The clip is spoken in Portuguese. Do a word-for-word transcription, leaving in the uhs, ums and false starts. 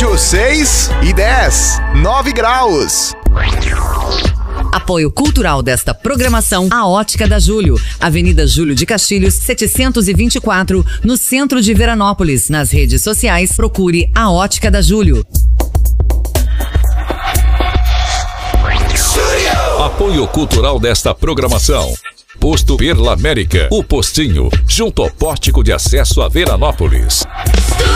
estúdio seis e dez, nove graus. Apoio cultural desta programação, a Ótica da Júlio, Avenida Júlio de Castilhos, setecentos e vinte e quatro, no centro de Veranópolis. Nas redes sociais, procure a Ótica da Júlio. Apoio cultural desta programação. Posto Perla América, o postinho, junto ao pórtico de acesso a Veranópolis.